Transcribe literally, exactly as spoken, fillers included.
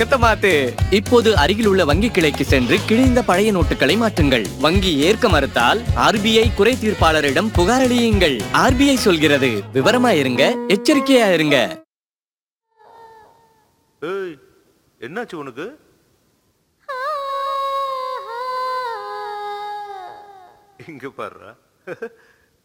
பக்கத்தை மாத்து. இப்போது அருகில் உள்ள வங்கி கிளைக்கு சென்று கிழிந்த பழைய நோட்டுகளை மாற்றுங்கள். வங்கி ஏற்க மறுத்தால் ஆர்பிஐ குறை தீர்ப்பாளரிடம் புகார் அளியுங்கள். ஆர்பிஐ சொல்கிறது, விவரமா இருங்க, எச்சரிக்கையா இருங்க. ஏய், என்னாச்சு உனக்கு? இங்க பாருடா.